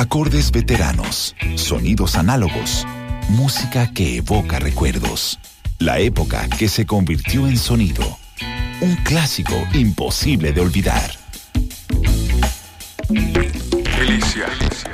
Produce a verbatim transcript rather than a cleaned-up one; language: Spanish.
Acordes veteranos, sonidos análogos, música que evoca recuerdos. La época que se convirtió en sonido. Un clásico imposible de olvidar. Delicia.